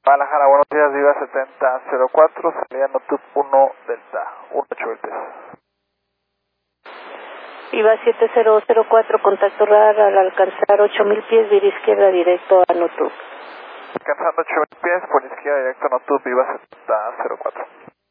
Guadalajara, buenos días, Viva 7004, salida Notub 1 Delta, 18 Delta. Viva 7004, contacto radar al alcanzar 8000 pies, vía izquierda directo a Notub. Alcanzando 8000 pies, por izquierda directo a Notub, Viva 7004.